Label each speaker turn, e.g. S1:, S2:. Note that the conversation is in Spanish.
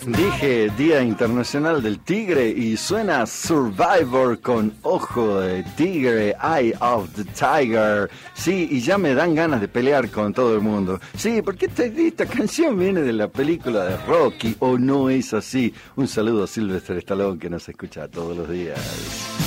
S1: Dije Día Internacional del Tigre y suena Survivor con Ojo de Tigre, Eye of the Tiger. Sí, y ya me dan ganas de pelear con todo el mundo. Sí, porque esta canción viene de la película de Rocky, ¿o no es así? Un saludo a Sylvester Stallone, que nos escucha todos los días.